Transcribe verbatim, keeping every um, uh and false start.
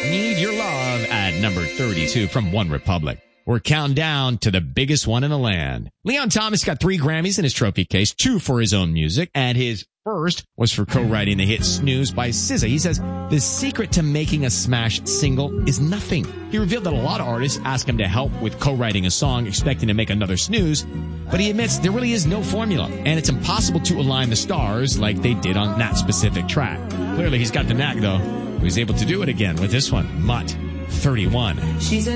Need Your Love at number thirty-two from One Republic. We're counting down to the biggest one in the land. Leon Thomas got three Grammys in his trophy case, two for his own music, and his first was for co-writing the hit Snooze by S Z A. He says the secret to making a smash single is nothing. He revealed that a lot of artists ask him to help with co-writing a song, expecting to make another Snooze, but he admits there really is no formula, and it's impossible to align the stars like they did on that specific track. Clearly, he's got the knack, though. He was able to do it again with this one, Mutt, thirty-one. She's a